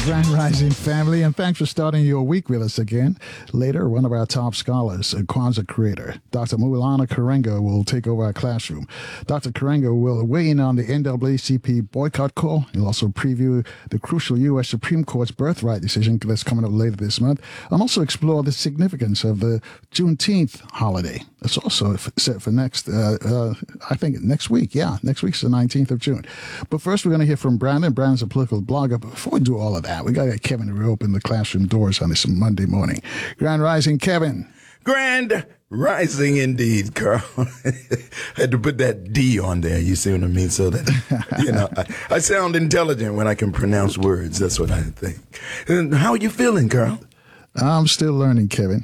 Grand Rising family, and thanks for starting your week with us again. Later, one of our top scholars, a Kwanzaa creator, Dr. Mulana Karenga, will take over our classroom. Dr. Karenga will weigh in on the NAACP boycott call. He'll also preview the crucial U.S. Supreme Court's birthright decision that's coming up later this month, and also explore the significance of the Juneteenth holiday. It's also set for next week. Yeah, next week's the 19th of June. But first, we're going to hear from Brandon. Brandon's a political blogger. But before we do all of that, we got to get Kevin to reopen the classroom doors on this Monday morning. Grand Rising, Kevin. Grand Rising indeed, Carl. I had to put that D on there, you see what I mean? So that, I sound intelligent when I can pronounce words. That's what I think. And how are you feeling, Carl? I'm still learning, Kevin.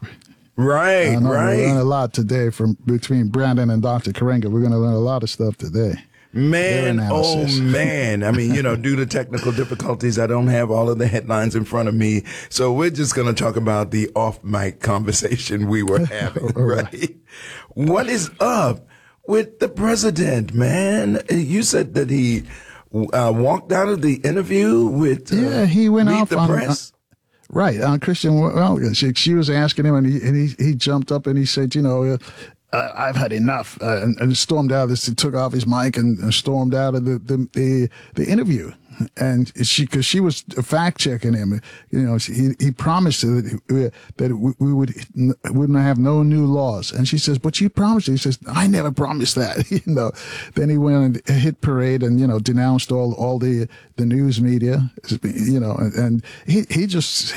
Right. We learned a lot today between Brandon and Dr. Karenga. We're going to learn a lot of stuff today. Man, oh man. I mean, due to technical difficulties, I don't have all of the headlines in front of me. So we're just going to talk about the off-mic conversation we were having, right? What is up with the president, man? You said that he walked out of the interview with he went Meet off the on Press. Right. Christian, well, she was asking him, and he jumped up and he said, I've had enough, and stormed out. He took off his mic and stormed out of the interview. And because she was fact checking him, he promised her that we wouldn't have no new laws. And she says, "But you promised." He says, "I never promised that." Then he went and hit parade and denounced all the news media. And he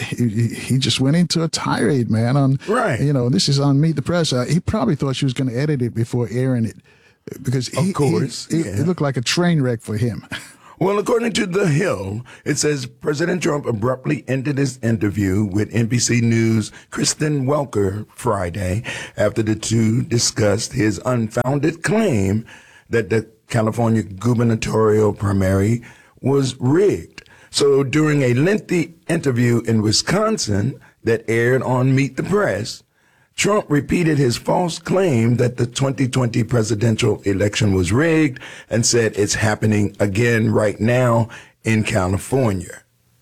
just went into a tirade, man. On right. This is on Meet the Press. He probably thought she was going to edit it before airing it, because it looked like a train wreck for him. Well, according to The Hill, it says President Trump abruptly ended his interview with NBC News' Kristen Welker Friday after the two discussed his unfounded claim that the California gubernatorial primary was rigged. So during a lengthy interview in Wisconsin that aired on Meet the Press, Trump repeated his false claim that the 2020 presidential election was rigged and said it's happening again right now in California.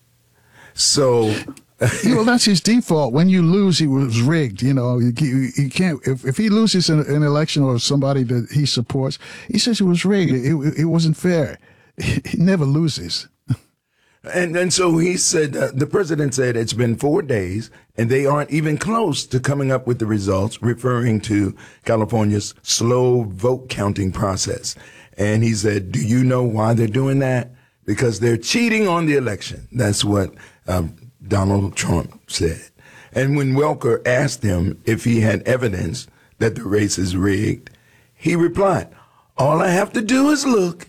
So, well, that's his default. When you lose, he was rigged. You can't. If he loses an election or somebody that he supports, he says it was rigged. It wasn't fair. He never loses. And so he said, the president said it's been 4 days and they aren't even close to coming up with the results, referring to California's slow vote counting process. And he said, do you know why they're doing that? Because they're cheating on the election. That's what Donald Trump said. And when Welker asked him if he had evidence that the race is rigged, he replied, all I have to do is look.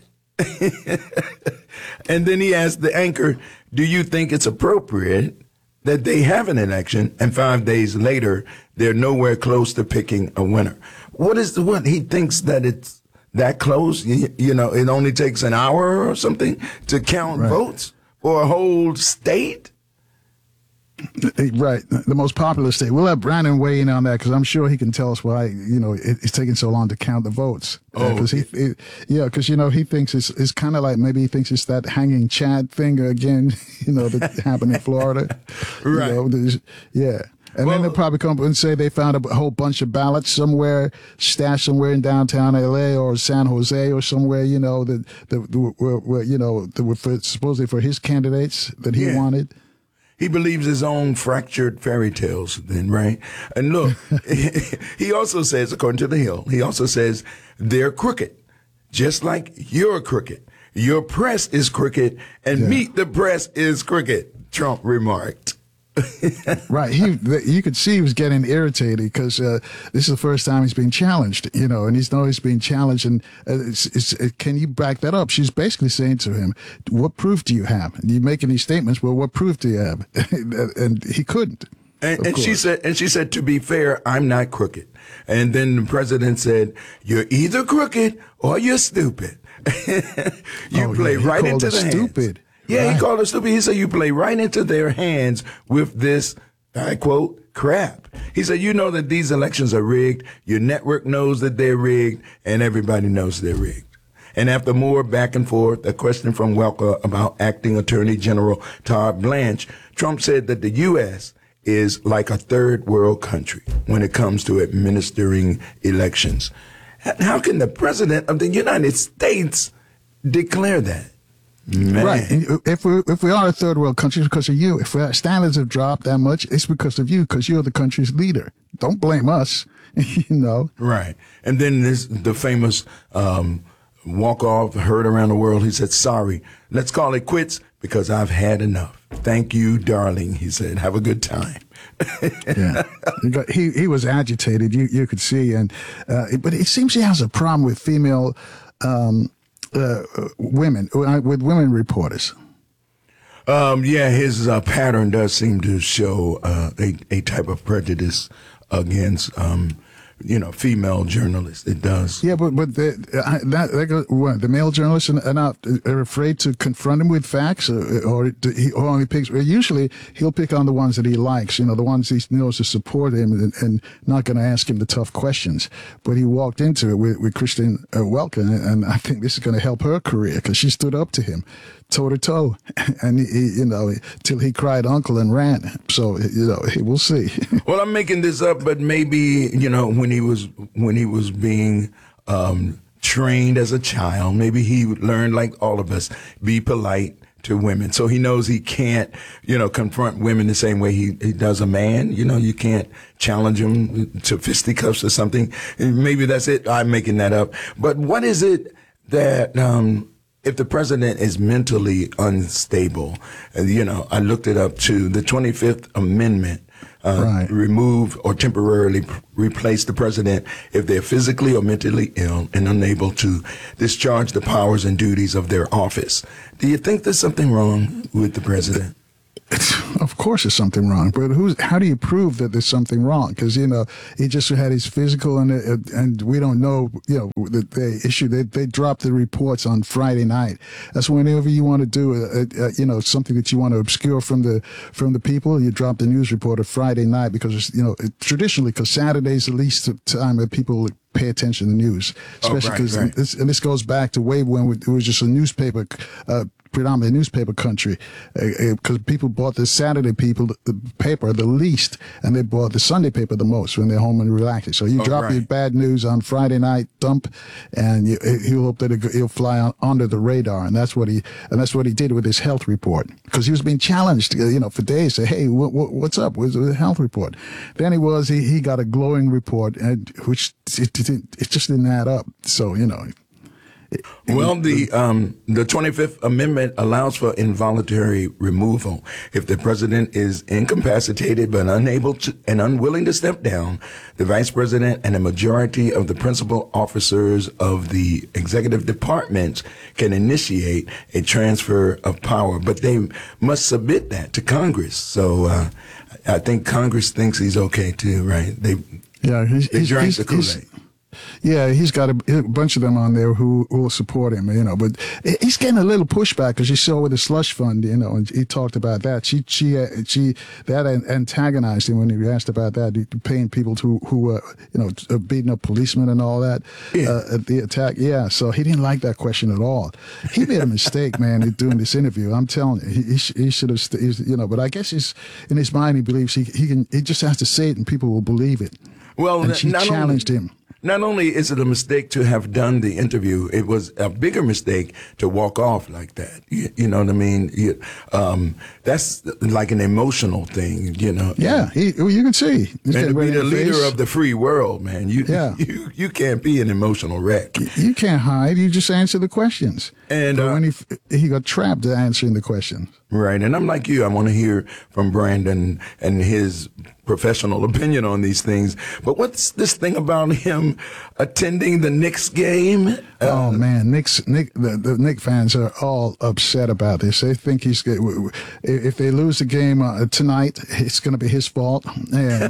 And then he asked the anchor, do you think it's appropriate that they have an election and 5 days later they're nowhere close to picking a winner? What he thinks that it's that close? It only takes an hour or something to count votes for a whole state? Right, the most popular state. We'll have Brandon weigh in on that because I'm sure he can tell us why it's taking so long to count the votes. Because he thinks it's kind of like, maybe he thinks it's that hanging Chad thing again. That happened in Florida. Right. And then they'll probably come up and say they found a whole bunch of ballots somewhere, stashed somewhere in downtown LA or San Jose or somewhere, that were supposedly for his candidates that he wanted. He believes his own fractured fairy tales then, right? And look, he also says, according to The Hill, he also says they're crooked, just like you're crooked. Your press is crooked and Meet the Press is crooked, Trump remarked. Right. You could see he was getting irritated because this is the first time he's being challenged, and he's always being challenged. And can you back that up? She's basically saying to him, what proof do you have? And you're making these statements. Well, what proof do you have? And he couldn't. And she said, to be fair, I'm not crooked. And then the president said, you're either crooked or you're stupid. You play right into the stupid. Hands. Yeah, He called her stupid. He said, you play right into their hands with this, I quote, crap. He said, you know that these elections are rigged. Your network knows that they're rigged, and everybody knows they're rigged. And after more back and forth, a question from Welker about acting Attorney General Todd Blanche, Trump said that the U.S. is like a third world country when it comes to administering elections. How can the president of the United States declare that? Man. Right. And if we are a third world country, it's because of you. If our standards have dropped that much, it's because of you, because you're the country's leader. Don't blame us, you know. Right. And then there's the famous walk off, heard around the world. He said, sorry, let's call it quits because I've had enough. Thank you, darling. He said, have a good time. Yeah. He was agitated. You could see. But it seems he has a problem with female women, with women reporters. Yeah, his pattern does seem to show a type of prejudice against, female journalists. It does. Yeah, but the male journalists are not afraid to confront him with facts, or he only picks. Usually, he'll pick on the ones that he likes. The ones he knows to support him, and not going to ask him the tough questions. But he walked into it with Kristen Welker, and I think this is going to help her career because she stood up to him, toe to toe, and till he cried uncle and ran. So we'll see. Well, I'm making this up, but maybe when he was being trained as a child, maybe he learned, like all of us, be polite to women. So he knows he can't confront women the same way he does a man. You can't challenge him to fisticuffs or something. And maybe that's it. I'm making that up. But what is it that if the president is mentally unstable, I looked it up too, the 25th Amendment right. remove or temporarily replace the president if they're physically or mentally ill and unable to discharge the powers and duties of their office. Do you think there's something wrong with the president? Of course there's something wrong, but how do you prove that there's something wrong? Because, he just had his physical and we don't know, that they dropped the reports on Friday night. That's whenever you want to do, something that you want to obscure from the people, you drop the news report of Friday night because, traditionally, because Saturday's the least time that people pay attention to the news, especially because, this goes back to way when it was just a newspaper, predominantly newspaper country, because people bought the Saturday paper the least, and they bought the Sunday paper the most when they're home and relaxing. So you drop your bad news on Friday night, dump, and he'll hope that he'll fly under the radar, and that's what he did with his health report, because he was being challenged, for days. Say, hey, what's up with the health report? Then he got a glowing report, and which it just didn't add up. So Well, the 25th Amendment allows for involuntary removal. If the president is incapacitated but unable to and unwilling to step down, the vice president and a majority of the principal officers of the executive departments can initiate a transfer of power, but they must submit that to Congress. So I think Congress thinks he's okay too, right? They drank the Kool-Aid. Yeah, he's got a bunch of them on there who will support him, but he's getting a little pushback because you saw with the slush fund, and he talked about that. That antagonized him when he asked about that, paying people who were, beating up policemen and all that at the attack. Yeah, so he didn't like that question at all. He made a mistake, man, in doing this interview. I'm telling you, he should have, but I guess in his mind he believes he just has to say it and people will believe it. Well, and she challenged him. Not only is it a mistake to have done the interview, it was a bigger mistake to walk off like that. You know what I mean? That's like an emotional thing, Yeah, you can see. And to be the leader of the free world, man, you can't be an emotional wreck. You can't hide. You just answer the questions. And when he got trapped answering the questions. Right. And I'm like you. I want to hear from Brandon and his professional opinion on these things. But what's this thing about him attending the Knicks game? Oh man, the Knicks fans are all upset about this. They think if they lose the game tonight, it's going to be his fault. Yeah,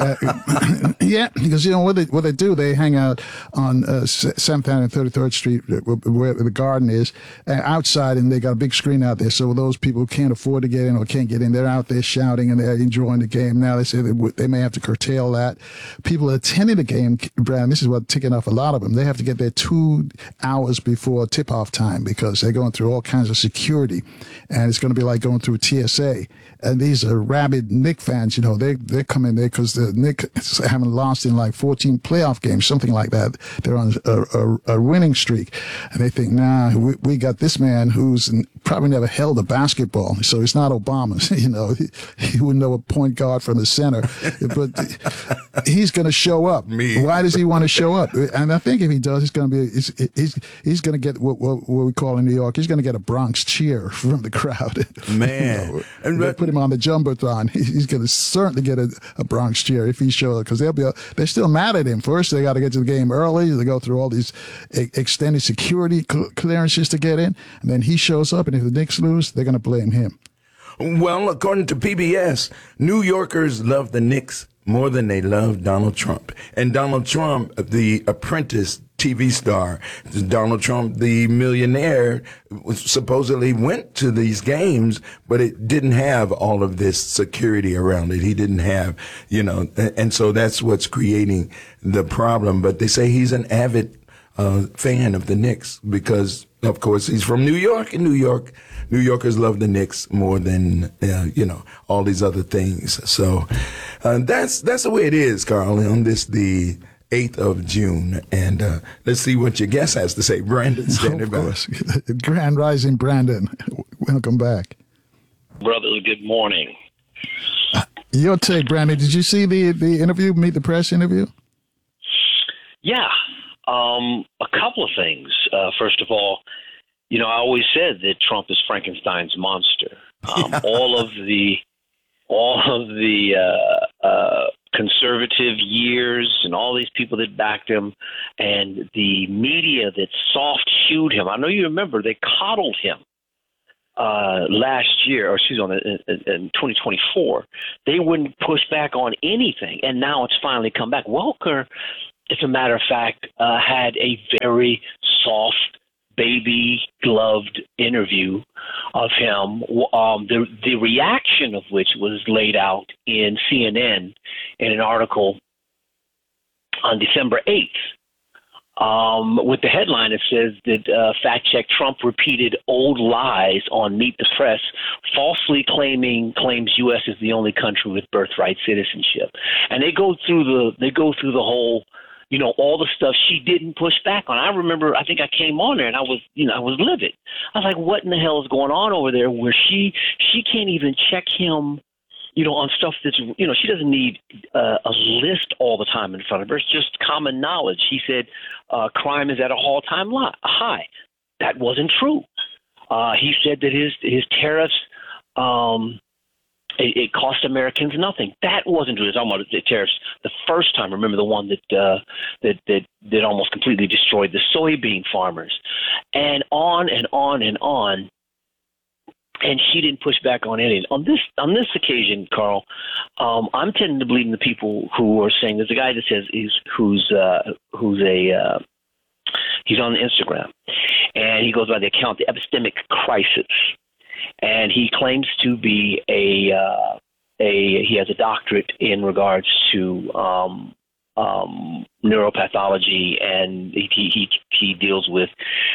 yeah, because what they do, they hang out on 7th and 33rd Street where the Garden is outside, and they got a big screen out there. So those people who can't afford to get in or can't get in, they're out there shouting and they're enjoying the game. Now they say they may have to curtail that. People attending the game, Brandon, this is what's ticking off a lot of them. They have to get there 2 hours before tip-off time because they're going through all kinds of security, and it's going to be like going through TSA. And these are rabid Knick fans, they're coming there because the Knicks haven't lost in like 14 playoff games, something like that. They're on a winning streak. And they think, we got this man who's probably never held a basketball. So it's not Obama, he wouldn't know a point guard from the center, but he's going to show up. Why does he want to show up? And I think if he does, he's going to get what we call in New York, he's going to get a Bronx cheer from the crowd. Man. And put him on the jumbotron. He's going to certainly get a Bronx cheer if he shows up, because they're still mad at him. First, they got to get to the game early. They go through all these extended security clearances to get in, and then he shows up, and if the Knicks lose, they're going to blame him. Well, according to PBS, New Yorkers love the Knicks more than they love Donald Trump. And Donald Trump, the Apprentice TV star, Donald Trump, the millionaire, supposedly went to these games, but it didn't have all of this security around it. He didn't have, and so that's what's creating the problem. But they say he's an avid fan of the Knicks because, of course, he's from New York, and New Yorkers love the Knicks more than all these other things. So that's the way it is, Carl. On the 8th of June, and let's see what your guest has to say. Brandon, standing by. Of course, Grand Rising, Brandon. Welcome back, brother. Good morning. Your take, Brandon. Did you see the interview, Meet the Press interview? Yeah. A couple of things. First of all, I always said that Trump is Frankenstein's monster. All of the conservative years and all these people that backed him and the media that soft-shoed him. I know you remember they coddled him last year, or in 2024. They wouldn't push back on anything, and now it's finally come back. Welker, as a matter of fact, had a very soft, baby-gloved interview of him, the reaction of which was laid out in CNN in an article on December 8th. With the headline, it says that Fact Check Trump repeated old lies on Meet the Press, falsely claims U.S. is the only country with birthright citizenship. And they go through the whole, all the stuff she didn't push back on. I remember, I think I came on there and I was livid. I was like, what in the hell is going on over there where she can't even check him, on stuff that's, she doesn't need a list all the time in front of her. It's just common knowledge. He said crime is at a all-time high. That wasn't true. He said that his tariffs, it cost Americans nothing. That wasn't true. He was talking about the tariffs the first time. Remember the one that almost completely destroyed the soybean farmers, and on and on and on. And she didn't push back on any. On this occasion, Carl, I'm tending to believe in the people who are saying there's a guy that says he's on Instagram, and he goes by the account the Epistemic Crisis, and he claims to be he has a doctorate in regards to neuropathology, and he deals with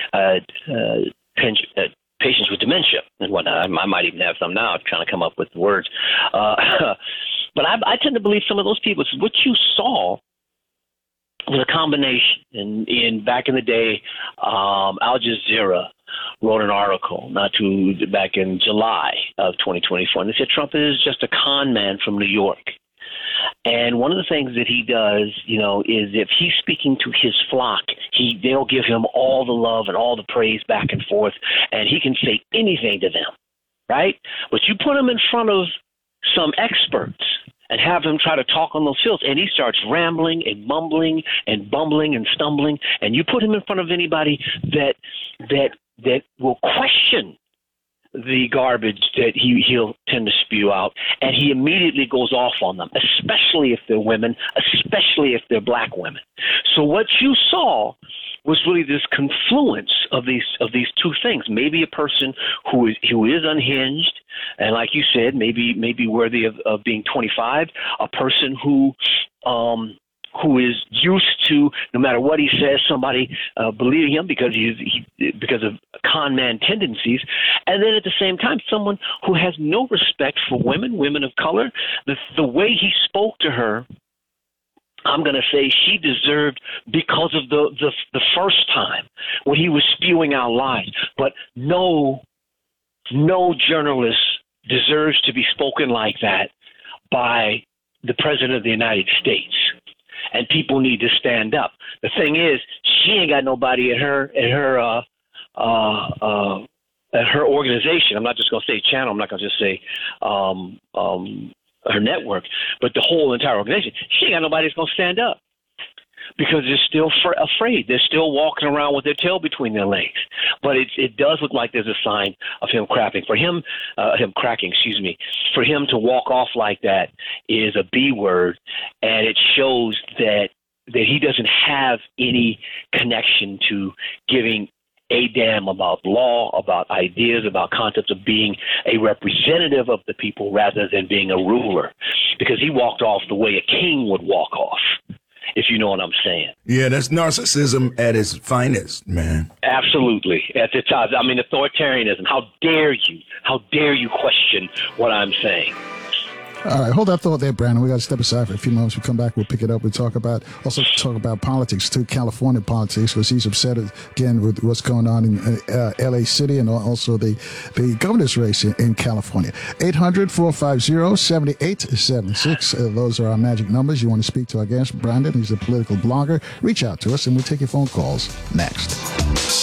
patients with dementia and whatnot. I might even have some now trying to come up with the words. But I tend to believe some of those people. What you saw was a combination. In back in the day, Al Jazeera wrote an article back in July of 2024, and they said Trump is just a con man from New York. And one of the things that he does, is if he's speaking to his flock, they'll give him all the love and all the praise back and forth, and he can say anything to them, right? But you put him in front of some experts and have him try to talk on those fields, and he starts rambling and mumbling and bumbling and stumbling, and you put him in front of anybody that will question the garbage that he'll tend to spew out, and he immediately goes off on them, especially if they're women, especially if they're black women. So what you saw was really this confluence of these two things. Maybe a person who is unhinged, and like you said, maybe worthy of being 25, a person who is used to, no matter what he says, somebody believing him because because of con man tendencies, and then at the same time, someone who has no respect for women of color. The way he spoke to her, I'm going to say she deserved, because of the first time when he was spewing out lies. But no journalist deserves to be spoken like that by the President of the United States. And people need to stand up. The thing is, she ain't got nobody at her organization. I'm not just going to say channel. I'm not going to just say her network, but the whole entire organization. She ain't got nobody that's going to stand up because they're still afraid. They're still walking around with their tail between their legs. But it does look like there's a sign of him cracking. For him cracking, for him to walk off like that is a B word, and it shows that he doesn't have any connection to giving a damn about law, about ideas, about concepts of being a representative of the people rather than being a ruler, because he walked off the way a king would walk off, if you know what I'm saying. Yeah, that's narcissism at its finest, man. Absolutely. At the top. I mean, authoritarianism. How dare you? How dare you question what I'm saying? All right, hold that thought there, Brandon. We got to step aside for a few moments. We come back, we'll pick it up. We'll talk about politics too, California politics, because he's upset again with what's going on in L.A. City and also the governor's race in California. 800-450-7876. Those are our magic numbers. You want to speak to our guest, Brandon. He's a political blogger. Reach out to us, and we'll take your phone calls next.